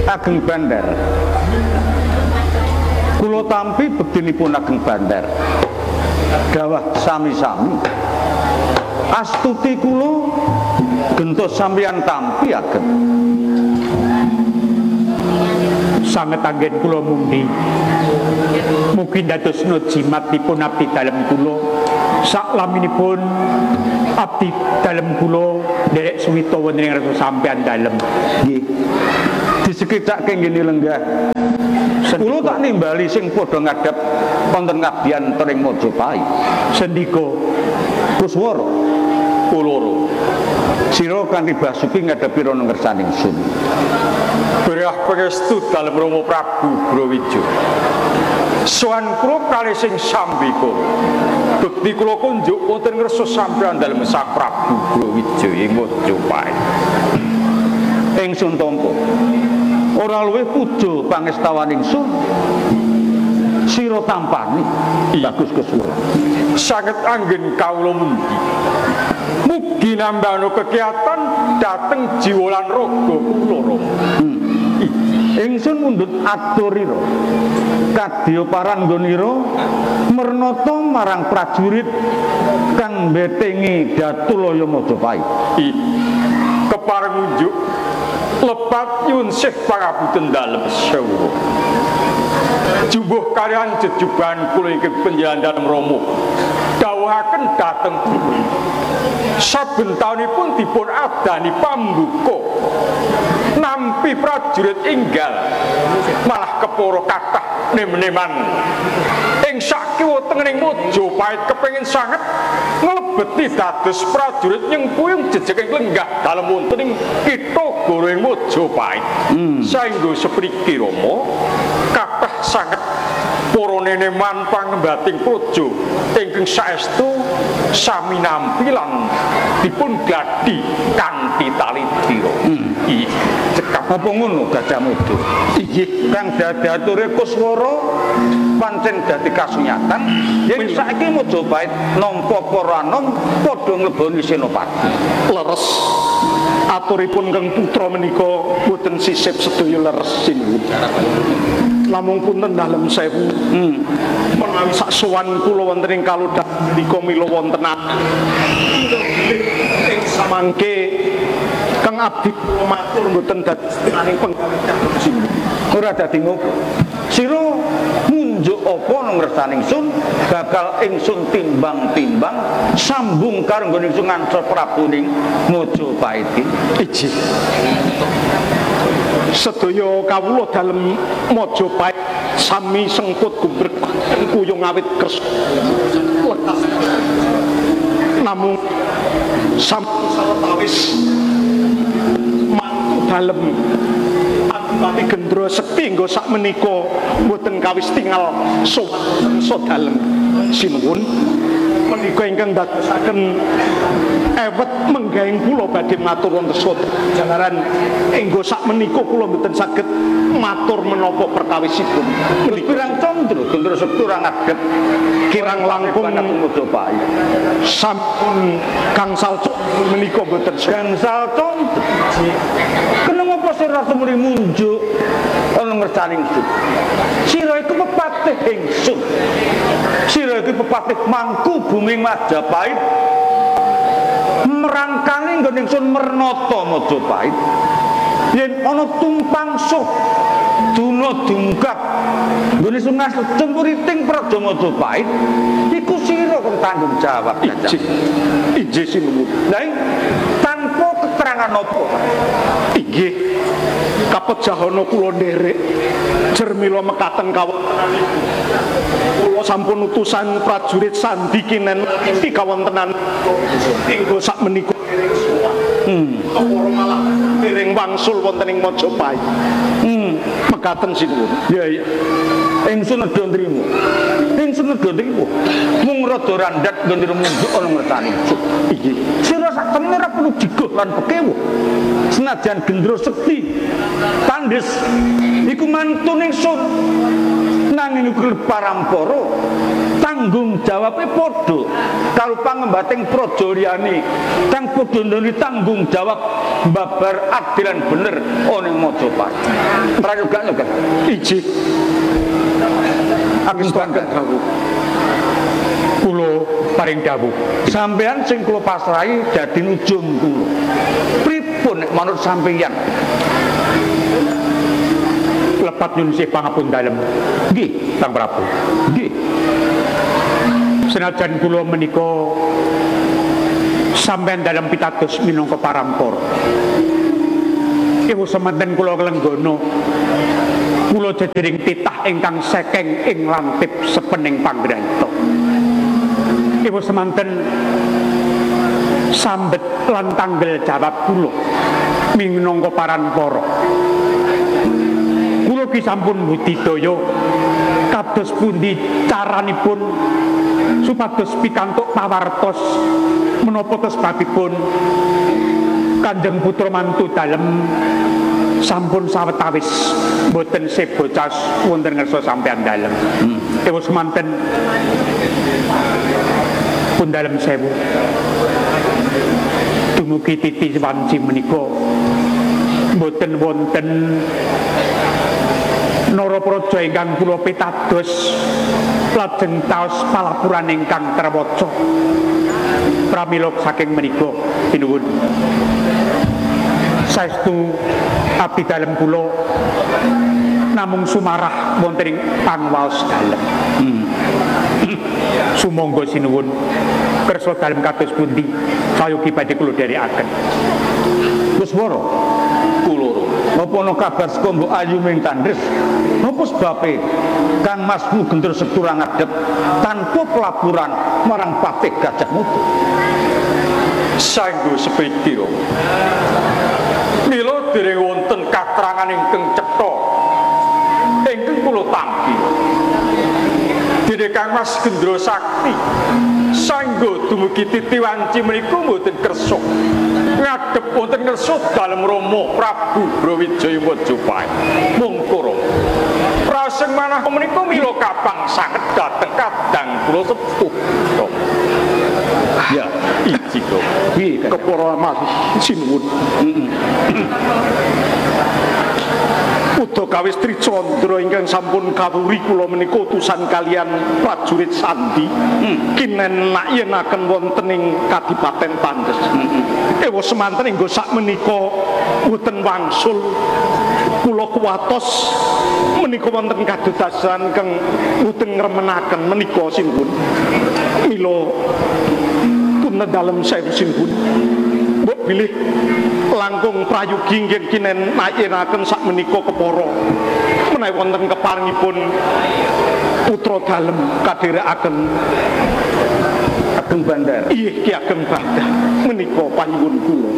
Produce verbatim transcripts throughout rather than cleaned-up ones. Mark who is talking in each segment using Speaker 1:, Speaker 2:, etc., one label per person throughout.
Speaker 1: Ageng Bandar. Kula tampi bektinipun Ageng Bandar. Dawah sami-sami. Astuti kula gentos sampeyan tampi ageng.
Speaker 2: Sanget anggen kula mundi. Mugi dadosna jimatipun abdi dalem kula. Saklaminipun abdi dalem kula nderek suwita wonten ing rasa sampeyan dalem.
Speaker 1: Nggih. Disekitake ngene lenggah. Kula tak nimbali sing padha ngadhep wonten ngabdian tering Majapahit.
Speaker 2: Sendika
Speaker 1: Kuswara Uloro. Sira kanthi basuki ngadepi rono ngersaning sun.
Speaker 2: Berah pangestu dalem Rama Prabu Brawijaya. Sowan kula kalih sing sambika. Bekti kula kunjuk wonten ngersa sampeyan dalem Sang Prabu Brawijaya ing Majapahit.
Speaker 1: Ingsun tampa ora luwih puja pangestawan ingsun. Sira tampani bagus Kuswara.
Speaker 2: Sanget anggen kawula mundi. Mugi nambahno kegiatan dhateng jiwa lan raga kula Rama.
Speaker 1: Hmm. Ingsun mundhut aturira kadya paranggonira mernata marang prajurit kang mbetengi Datulaya Majapahit.
Speaker 2: Kepareng unjuk lepat yun sih pangapunten dalem sewu. Jumbuh kalian jejuban kula ing penjalanan Rama. Dawuhaken dhateng saben taunipun dipun adani pambuka nampi prajurit enggal malah kepara kathah nem-neman ing sakiwa tengening Majapahit kepengin sanget nglebeti dados prajurit nyengkuyung jejeg ing lenggah dalem wonten ing kitha Goro ing Majapahit. Hmm. Saengga sepriki Rama kathah sanget para neneman pangembating praja ingkang saestu sami nampi lan dipun gladhi kanthi talidira. Nggih,
Speaker 1: cekap apa ngono Gajah Mada? Inggih, kang dadi ature Kuswara pancen dadi kasunyatan yen saiki Majapahit nampa para anom padha ngleboni senopati.
Speaker 2: Leres aturipun kang putra menika boten sisip sedaya leres sinuwun. Namung punten dalem sewu. Hmm. Menawi sak sowan kula wonten ing kalodhat menika mila wonten ing samangke kang abdi kula matur mboten dados tiraning penggawean sinuwun.
Speaker 1: Ora dadi ngopo. Sira munjuk apa nang ngersaning sun bakal ingsun timbang-timbang sambung karo nggon ingsun nganca Prabu ning Majapahit iki.
Speaker 2: Sedaya kawula dalem Majapahit sami sengkut gumbrek kuyung awit kersa lekas. Namung sampun sawetawis mantu dalem Adipati Gendra Sekti nggo sakmenika mboten kawis tingal sowan so dalem sinuwun. Menika ingkang dadosaken ewet menggaing kula badhe matur wonten sota jalaran enggo sakmenika kula mboten saged matur menapa perkawisipun.
Speaker 1: Pirang condro Gendra Sekti ora ngadhep
Speaker 2: kirang langkung
Speaker 1: Majapahit.
Speaker 2: Sampun gangsal menika mboten
Speaker 1: gangsal condro. Kenapa apa sira semuri munjuk ana ngersaning sun? Sira iku pepatih ingsun. Sira iku pepatih mangku bumi Majapahit. Merangkali nggon ingsun mernata Majapahit. Yen ana tumpangsuh duna dungkap nggon ingsun ngasem muriting praja Majapahit, iku sira kang tanggung jawab.
Speaker 2: Ijih. Ijih sinuwun.
Speaker 1: Lah tanpa keterangan apa?
Speaker 2: Inggih. Kapejahana kula nderek jermila mekaten kawontenanipun. Kula sampun utusan prajurit sandi kinen iki kawontenan inggo sakmenika Hmm. Kepara malah dereng wangsul wonten ing Majapahit. Hmm, mekaten sinuwun.
Speaker 1: Ya ya. Ingsun nedha nrimo. Ingsun nedha nrimo. Mung rada randhat nggon munjuk ana ngertani. Iki. Sira sak temene ora perlu digoh lan pekewo. Senajan Gendra Sekti Tandhes iku mantune ingsun nanging iku parampara tanggung jawabnya padha karo pangembating praja liyane kang padha nduweni tanggung jawab babar adilan bener ana ing Majapahit. Prayoga nyoga
Speaker 2: iji
Speaker 1: Ageng Bangga
Speaker 2: dawuh. Kula paring dawuh.
Speaker 1: sampean sing kula pasrahi dadi nujum kula. Pripun nek manut sampeyan?
Speaker 2: Lepat nyun sih pangapun dalem.
Speaker 1: Nggih,
Speaker 2: Sang Prabu.
Speaker 1: nggih.
Speaker 2: Senajan kula menika sampean dalam pitados minangka parampor. Ibu semanten kula kelenggono. Kula jejering titah ingkang sekeng ing lantip sepening panggranta. Ibu semanten sambet lan tanggel jawab kula minangka parampor. Kula ki sampun budidaya kados pundi caranipun supados pikantuk pawartos menapa sebabipun Kanjeng putra mantu dalem sampun sawetawis boten sebocas wonten ngersa sampean dalem. Ewa semanten pun dalem sewu dumugi titi wanci menika boten wonten Narapraja ingkang kula pitados lajeng taos palapuran ingkang trewaca. Pramila saking menika pinuwun saestu abdi dalem kula namung sumarah wonten ing panwaos dalem. Hmm. Sumangga sinuwun kersa dalem kados pundi sayogi badhe kula dherekaken.
Speaker 1: Kuswara kuloro apa ana kabar saka Mbok Ayu Ming Tandris napa sebabe Kang Masmu Gendro Sektura ngadhep tanpa pelaburan marang Patih Gajah Mada?
Speaker 3: Sanggo sepitira mila dereng wonten katrangan ingkang cetha ingkang kula tampi dene Kang Mas Gendro Sakti sanggo dumugi titi wanci menika mboten kersa ngadhep wonten ngersa dalem Rama Prabu Brawijaya Majapahit mungkara prasing manah menika mila kapang sanget dhateng kadang kula sepuh.
Speaker 1: Ya,
Speaker 3: iki kok
Speaker 1: piye
Speaker 2: Kepara Mas sinuwun. Uda kawis Tricandra ingkang sampun kawuri kula menika utusan kalian prajurit sandi kinenak yenaken wonten ing Kadipaten Tandes. Ewa semanten inggo sakmenika boten wangsul kula kuwatos menika wonten kadodasan kang boten ngremenaken menika sinuwun. Mila tuna dalem sewu sinuwun. Mbok bilih langkung prayogi nggih kinen nayenaken sakmenika kepara menawi wonten keparingipun putra dalem kadherekaken
Speaker 1: Ageng Bandar.
Speaker 2: inggih Ki Ageng Bandar menika panyuwun kula.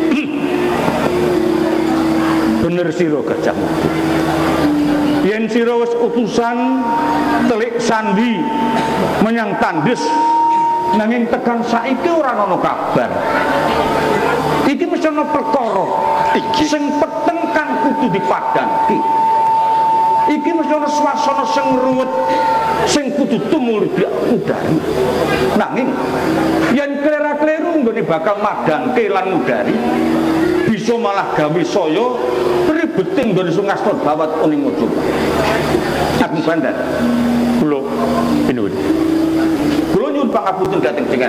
Speaker 1: Bener sira Gajah Mada. Yen sira wis utusan telik sandi menyang Tandes nanging tekan saiki ora ana kabar. Iki mesti ana perkara iki sing peteng kang kudu dipadhanke. Iki mesti ana swasana sing ruwet sing kudu tumurbi udari. Nanging yen klera-kleru nggone bakal madhanke lan ngudari bisa malah gawe saya ribeting nggone Sungasta Bawat ning Majapahit. Ageng Bandar
Speaker 2: Kula pinuwun.
Speaker 1: kula nyuwun pangapunten dhateng jenengan.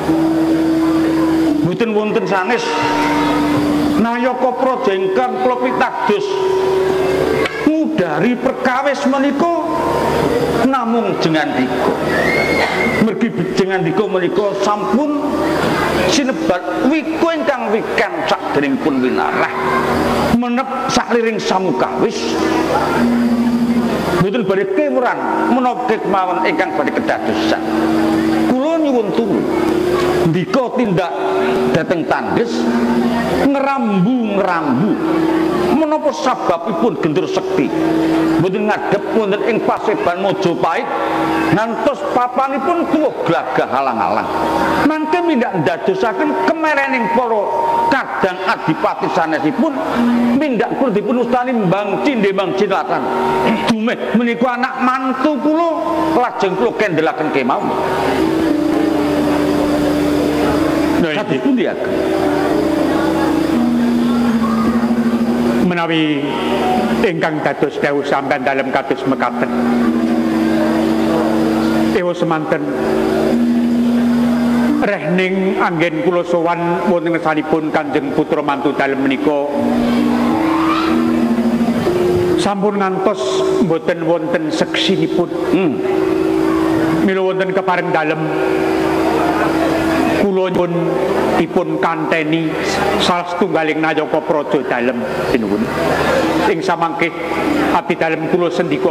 Speaker 1: Mboten wonten sanes nayaka praja ingkang kula pitados ngudari perkawis menika namung jengandika. Mergi jengandika menika sampun sinebat wiku ingkang wikan sakderengipun winarah menep sakliring samukawis. Mboten badhe kewuran menapa kemawon ingkang badhe kedadosan. Kula nyuwun turun ndika tindak dhateng Tandes ngerambu-ngerambu menapa sababipun Gendro Sekti mboten ngadhep wonten ing Paseban Majapahit ngantos papanipun tuwuh glagah halang-halang mangke mindak ndadosaken kemerening para kadang adipati sanesipun mindak kula dipun ustani Mbang Cinde Mbang Cinlatan. Dumeh menika anak mantu kula lajeng kula kendelaken kemawon. Kados pundi ageng?
Speaker 2: Menawi ingkang dados dawuh sampeyan dalem kados mekaten. Ewa semanten rehning anggen kula sowan wonten ngersanipun Kanjeng putra mantu dalem menika sampun ngantos mboten wonten seksinipun.
Speaker 1: Hmm.
Speaker 2: Mila wonten kepareng dalem kula nyuwun dipun kanteni salah setunggaling nayaka praja dalem sinuwun. Ing samangke abdi dalem kula sendika